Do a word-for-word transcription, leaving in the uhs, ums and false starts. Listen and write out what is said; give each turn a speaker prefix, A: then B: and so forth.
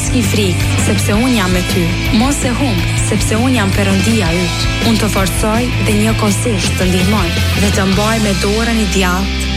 A: ski frikë, sepse unë jam me ty. Mos e humb, sepse unë jam Perëndia yt. Unë të forcoj dhe njëkohësisht të ndihmoj dhe të mbaj me dorën i djathtë